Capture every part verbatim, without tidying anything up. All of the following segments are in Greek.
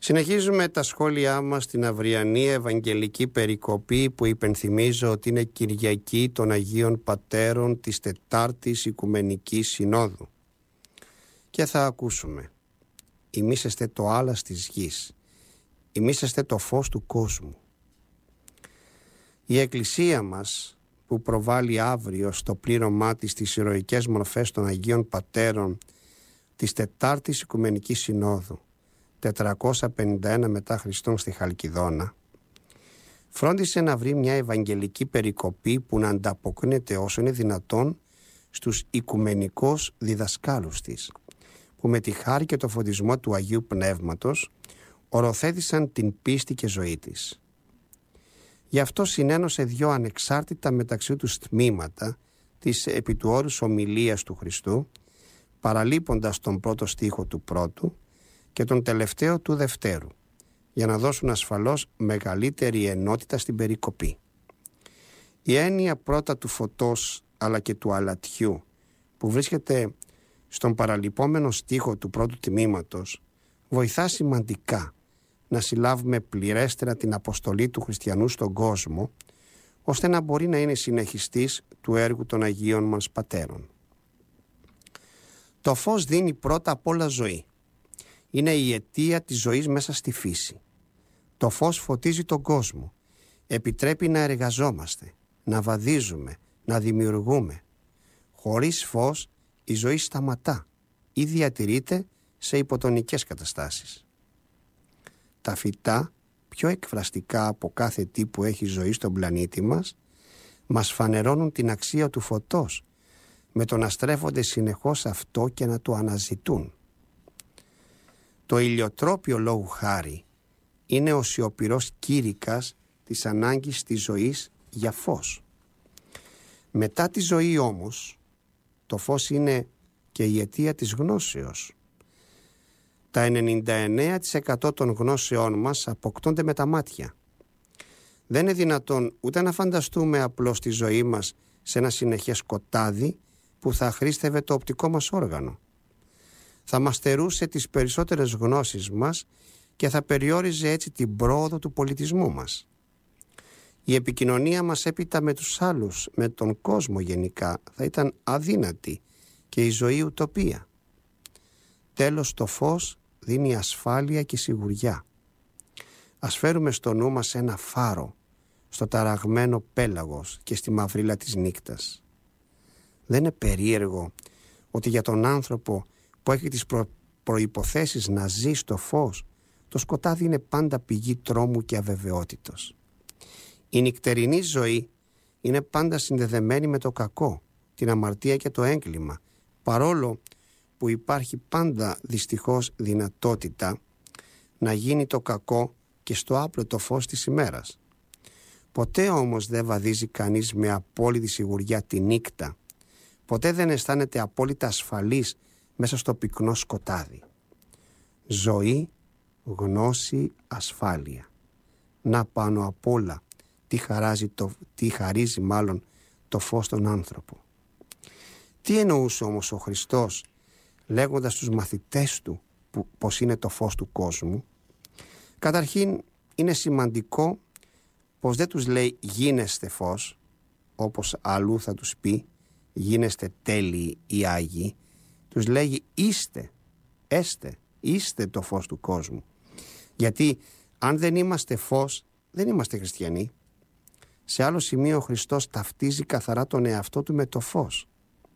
Συνεχίζουμε τα σχόλιά μας στην αυριανή Ευαγγελική περικοπή που υπενθυμίζω ότι είναι Κυριακή των Αγίων Πατέρων της Τετάρτης Οικουμενικής Συνόδου. Και θα ακούσουμε: «Ημίσεστε το άλας της γης, ημίσεστε το φως του κόσμου». Η Εκκλησία μας, που προβάλλει αύριο στο πλήρωμά της τις ηρωικές μορφές των Αγίων Πατέρων της Τετάρτης Οικουμενικής Συνόδου, τετρακόσια πενήντα ένα μετά Χριστόν στη Χαλκιδόνα, φρόντισε να βρει μια Ευαγγελική περικοπή που να ανταποκρίνεται όσο είναι δυνατόν στους οικουμενικούς διδασκάλους της, που με τη χάρη και το φωτισμό του Αγίου Πνεύματος οροθέτησαν την πίστη και ζωή της. Γι' αυτό συνένωσε δυο ανεξάρτητα μεταξύ τους τμήματα της επί του όρους ομιλίας του Χριστού, παραλείποντας τον πρώτο στίχο του πρώτου και τον τελευταίο του δευτέρου, για να δώσουν ασφαλώς μεγαλύτερη ενότητα στην περικοπή. Η έννοια πρώτα του φωτός αλλά και του αλατιού, που βρίσκεται στον παραλειπόμενο στίχο του πρώτου τμήματος, βοηθά σημαντικά να συλλάβουμε πληρέστερα την αποστολή του χριστιανού στον κόσμο, ώστε να μπορεί να είναι συνεχιστής του έργου των Αγίων μας Πατέρων. Το φως δίνει πρώτα απ' όλα ζωή. Είναι η αιτία της ζωής μέσα στη φύση. Το φως φωτίζει τον κόσμο. Επιτρέπει να εργαζόμαστε, να βαδίζουμε, να δημιουργούμε. Χωρίς φως η ζωή σταματά ή διατηρείται σε υποτονικές καταστάσεις. Τα φυτά, πιο εκφραστικά από κάθε τι που έχει ζωή στον πλανήτη μας, μας φανερώνουν την αξία του φωτός, με το να στρέφονται συνεχώς αυτό και να το αναζητούν. Το ηλιοτρόπιο λόγου χάρη είναι ο σιωπηρός κήρυκας της ανάγκης της ζωής για φως. Μετά τη ζωή όμως, το φως είναι και η αιτία της γνώσεως. Τα ενενήντα εννέα τοις εκατό των γνώσεών μας αποκτώνται με τα μάτια. Δεν είναι δυνατόν ούτε να φανταστούμε απλώς τη ζωή μας σε ένα συνεχές σκοτάδι που θα χρήστευε το οπτικό μας όργανο. Θα μας στερούσε τις περισσότερες γνώσεις μας και θα περιόριζε έτσι την πρόοδο του πολιτισμού μας. Η επικοινωνία μας έπειτα με τους άλλους, με τον κόσμο γενικά, θα ήταν αδύνατη και η ζωή ουτοπία. Τέλος, το φως δίνει ασφάλεια και σιγουριά. Ας φέρουμε στο νου μας ένα φάρο στο ταραγμένο πέλαγος και στη μαυρίλα της νύκτας. Δεν είναι περίεργο ότι για τον άνθρωπο που έχει τις προ... προϋποθέσεις να ζει στο φως, το σκοτάδι είναι πάντα πηγή τρόμου και αβεβαιότητος. Η νυκτερινή ζωή είναι πάντα συνδεδεμένη με το κακό, την αμαρτία και το έγκλημα, παρόλο που υπάρχει πάντα δυστυχώς δυνατότητα να γίνει το κακό και στο άπλωτο φως της ημέρας. Ποτέ όμως δεν βαδίζει κανείς με απόλυτη σιγουριά τη νύκτα. Ποτέ δεν αισθάνεται απόλυτα ασφαλής μέσα στο πυκνό σκοτάδι. Ζωή, γνώση, ασφάλεια. Να πάνω απ' όλα τι, χαράζει το, τι χαρίζει μάλλον το φως στον άνθρωπο. Τι εννοούσε όμως ο Χριστός λέγοντας στους μαθητές του που, πως είναι το φως του κόσμου? Καταρχήν είναι σημαντικό πως δεν τους λέει γίνεστε φως, όπως αλλού θα τους πει γίνεστε τέλειοι ή άγιοι. Τους λέγει είστε, έστε, είστε το φως του κόσμου. Γιατί αν δεν είμαστε φως, δεν είμαστε χριστιανοί. Σε άλλο σημείο ο Χριστός ταυτίζει καθαρά τον εαυτό του με το φως,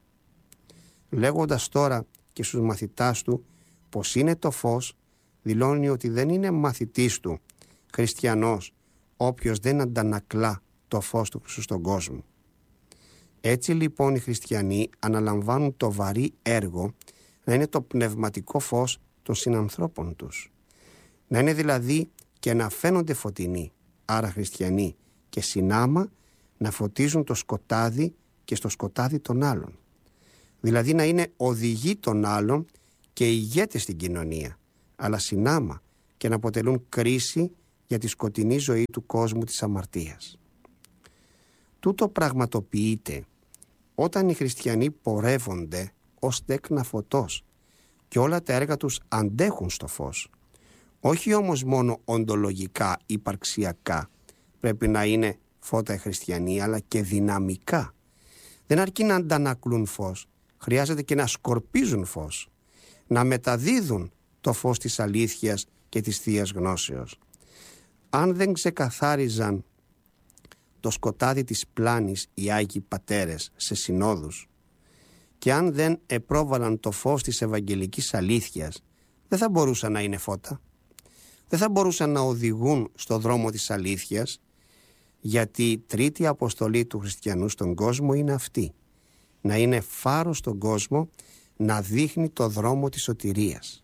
λέγοντας τώρα και στους μαθητάς του πως είναι το φως, δηλώνει ότι δεν είναι μαθητής του, χριστιανός, όποιος δεν αντανακλά το φως του Χριστού στον κόσμο. Έτσι λοιπόν οι χριστιανοί αναλαμβάνουν το βαρύ έργο να είναι το πνευματικό φως των συνανθρώπων τους. Να είναι δηλαδή και να φαίνονται φωτεινοί, άρα χριστιανοί, και συνάμα να φωτίζουν το σκοτάδι και στο σκοτάδι των άλλων. Δηλαδή να είναι οδηγοί των άλλων και ηγέτες στην κοινωνία, αλλά συνάμα και να αποτελούν κρίση για τη σκοτεινή ζωή του κόσμου της αμαρτίας. Τούτο πραγματοποιείται όταν οι χριστιανοί πορεύονται ως τέκνα φωτός και όλα τα έργα τους αντέχουν στο φως, Όχι όμως μόνο οντολογικά, υπαρξιακά. Πρέπει να είναι φώτα οι χριστιανοί, αλλά και δυναμικά. Δεν αρκεί να αντανακλούν φως, χρειάζεται και να σκορπίζουν φως, να μεταδίδουν το φως της αλήθειας και της Θείας Γνώσεως. Αν δεν ξεκαθάριζαν το σκοτάδι της πλάνης οι Άγιοι Πατέρες σε συνόδους και αν δεν επρόβαλαν το φως της Ευαγγελικής αλήθειας, δεν θα μπορούσαν να είναι φώτα. Δεν θα μπορούσαν να οδηγούν στο δρόμο της αλήθειας, γιατί η τρίτη αποστολή του χριστιανού στον κόσμο είναι αυτή. Να είναι φάρος στον κόσμο, να δείχνει το δρόμο της σωτηρίας.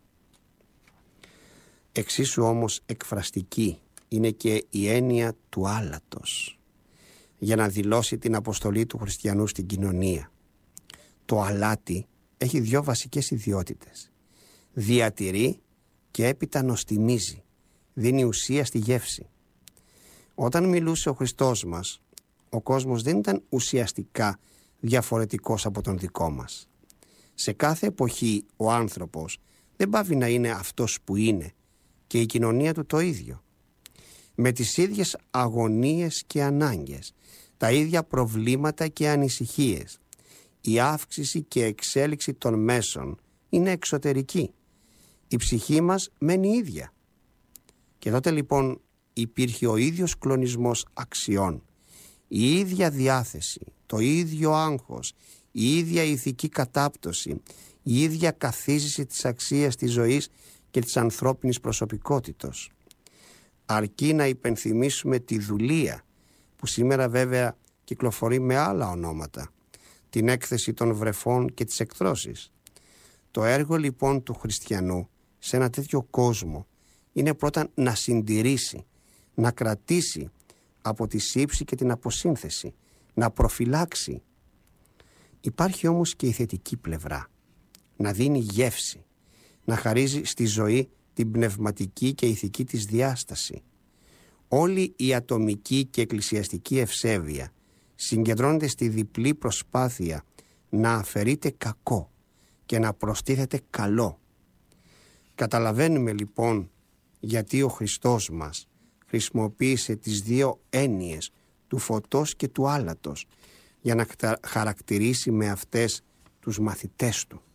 Εξίσου όμως εκφραστική είναι και η έννοια του άλατος, για να δηλώσει την αποστολή του χριστιανού στην κοινωνία. Το αλάτι έχει δύο βασικές ιδιότητες. Διατηρεί και έπειτα νοστιμίζει, δίνει ουσία στη γεύση. Όταν μιλούσε ο Χριστός μας, ο κόσμος δεν ήταν ουσιαστικά διαφορετικός από τον δικό μας. Σε κάθε εποχή ο άνθρωπος δεν πάβει να είναι αυτός που είναι και η κοινωνία του το ίδιο. Με τις ίδιες αγωνίες και ανάγκες, τα ίδια προβλήματα και ανησυχίες. Η αύξηση και εξέλιξη των μέσων είναι εξωτερική. Η ψυχή μας μένει ίδια. Και τότε λοιπόν υπήρχε ο ίδιος κλονισμός αξιών, η ίδια διάθεση, το ίδιο άγχος, η ίδια ηθική κατάπτωση, η ίδια καθίζηση της αξίας της ζωής και της ανθρώπινης προσωπικότητος. Αρκεί να υπενθυμίσουμε τη δουλεία, που σήμερα βέβαια κυκλοφορεί με άλλα ονόματα, την έκθεση των βρεφών και τις εκδρόσεις. Το έργο λοιπόν του χριστιανού σε ένα τέτοιο κόσμο είναι πρώτα να συντηρήσει, να κρατήσει από τη σύψη και την αποσύνθεση, να προφυλάξει. Υπάρχει όμως και η θετική πλευρά, να δίνει γεύση, να χαρίζει στη ζωή την πνευματική και ηθική της διάσταση. Όλη η ατομική και εκκλησιαστική ευσέβεια συγκεντρώνεται στη διπλή προσπάθεια να αφαιρείται κακό και να προστίθεται καλό. Καταλαβαίνουμε λοιπόν γιατί ο Χριστός μας χρησιμοποίησε τις δύο έννοιες του φωτός και του άλατος για να χαρακτηρίσει με αυτές τους μαθητές του.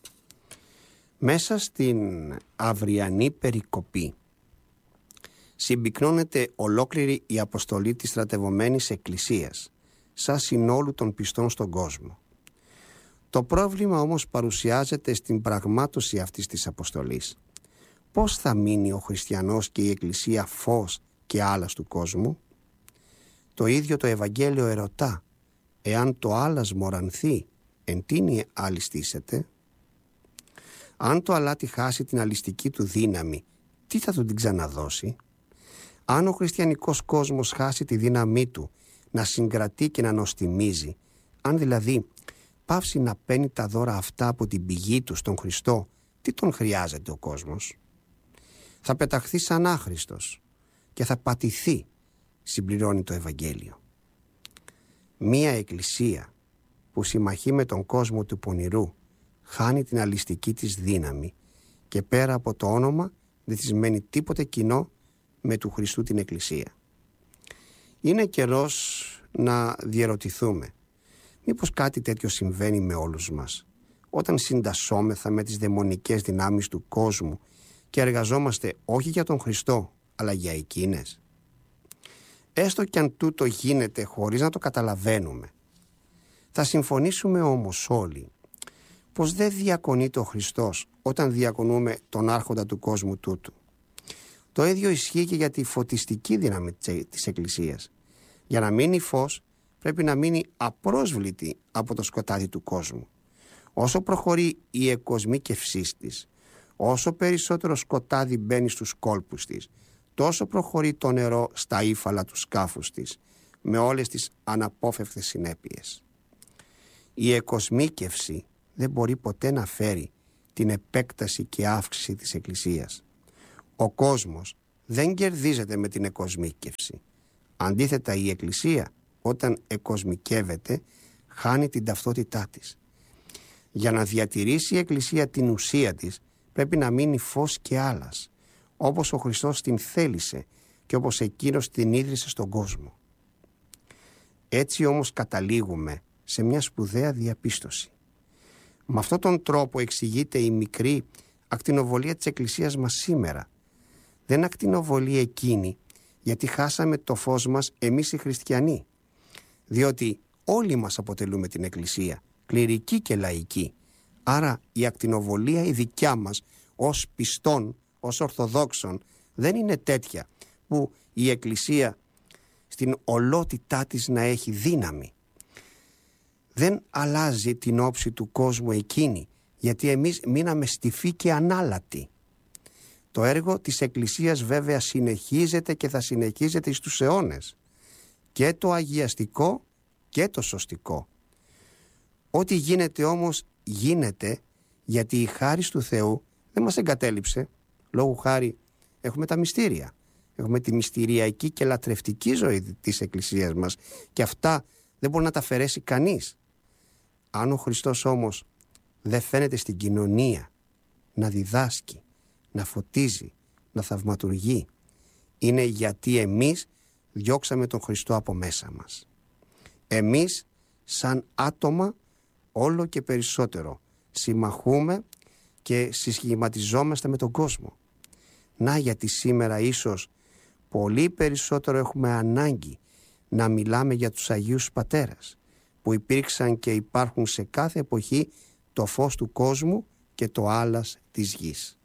Μέσα στην αυριανή περικοπή συμπυκνώνεται ολόκληρη η αποστολή της στρατευωμένης Εκκλησίας, σαν συνόλου των πιστών στον κόσμο. Το πρόβλημα όμως παρουσιάζεται στην πραγμάτωση αυτής της αποστολής. Πώς θα μείνει ο χριστιανός και η Εκκλησία φως και άλας του κόσμου? Το ίδιο το Ευαγγέλιο ερωτά, εάν το άλας μορανθεί, εν τίνι αλιστήσετε? Αν το αλάτι χάσει την αλιστική του δύναμη, τι θα του την ξαναδώσει? Αν ο χριστιανικός κόσμος χάσει τη δύναμή του να συγκρατεί και να νοστιμίζει, αν δηλαδή πάυσει να παίρνει τα δώρα αυτά από την πηγή του στον Χριστό, τι τον χρειάζεται ο κόσμος? Θα πεταχθεί σαν άχρηστος και θα πατηθεί, συμπληρώνει το Ευαγγέλιο. Μία εκκλησία που συμμαχεί με τον κόσμο του πονηρού χάνει την αλιστική της δύναμη και πέρα από το όνομα δεν της μένει τίποτε κοινό με του Χριστού την Εκκλησία. Είναι καιρός να διερωτηθούμε, μήπως κάτι τέτοιο συμβαίνει με όλους μας, όταν συντασσόμεθα με τις δαιμονικές δυνάμεις του κόσμου και εργαζόμαστε όχι για τον Χριστό, αλλά για εκείνες? Έστω κι αν τούτο γίνεται χωρίς να το καταλαβαίνουμε, θα συμφωνήσουμε όμως όλοι πως δεν διακονείται ο Χριστός όταν διακονούμε τον άρχοντα του κόσμου τούτου. Το ίδιο ισχύει και για τη φωτιστική δύναμη της Εκκλησίας. Για να μείνει φως πρέπει να μείνει απρόσβλητη από το σκοτάδι του κόσμου. Όσο προχωρεί η εκοσμίκευσή της, όσο περισσότερο σκοτάδι μπαίνει στους κόλπους της, τόσο προχωρεί το νερό στα ύφαλα του σκάφους της, με όλες τις αναπόφευκτες συνέπειες. Η εκοσμίκευση δεν μπορεί ποτέ να φέρει την επέκταση και αύξηση της Εκκλησίας. Ο κόσμος δεν κερδίζεται με την εκοσμίκευση. Αντίθετα, η Εκκλησία όταν εκοσμικεύεται χάνει την ταυτότητά της. Για να διατηρήσει η Εκκλησία την ουσία της πρέπει να μείνει φως και άλας. όπως ο Χριστός την θέλησε και όπως Εκείνος την ίδρυσε στον κόσμο. Έτσι όμως καταλήγουμε σε μια σπουδαία διαπίστωση. Με αυτόν τον τρόπο εξηγείται η μικρή ακτινοβολία της Εκκλησίας μας σήμερα. Δεν ακτινοβολεί εκείνη γιατί χάσαμε το φως μας εμείς οι χριστιανοί. Διότι όλοι μας αποτελούμε την Εκκλησία, κληρική και λαϊκή. Άρα η ακτινοβολία η δικιά μας ως πιστών, ως Ορθοδόξων δεν είναι τέτοια που η Εκκλησία στην ολότητά της να έχει δύναμη. Δεν αλλάζει την όψη του κόσμου εκείνη, γιατί εμείς μείναμε στιφοί και ανάλατοι. Το έργο της Εκκλησίας βέβαια συνεχίζεται και θα συνεχίζεται στους αιώνες. Και το αγιαστικό και το σωστικό. Ό,τι γίνεται όμως γίνεται γιατί η χάρις του Θεού δεν μας εγκατέλειψε. Λόγου χάρη έχουμε τα μυστήρια. Έχουμε τη μυστηριακή και λατρευτική ζωή της Εκκλησίας μας και αυτά δεν μπορεί να τα αφαιρέσει κανείς. Αν ο Χριστός όμως δεν φαίνεται στην κοινωνία να διδάσκει, να φωτίζει, να θαυματουργεί, είναι γιατί εμείς διώξαμε τον Χριστό από μέσα μας. Εμείς σαν άτομα όλο και περισσότερο συμμαχούμε και συσχηματιζόμαστε με τον κόσμο. Να γιατί σήμερα ίσως πολύ περισσότερο έχουμε ανάγκη να μιλάμε για τους Αγίους Πατέρας που υπήρξαν και υπάρχουν σε κάθε εποχή το φως του κόσμου και το άλας της γης.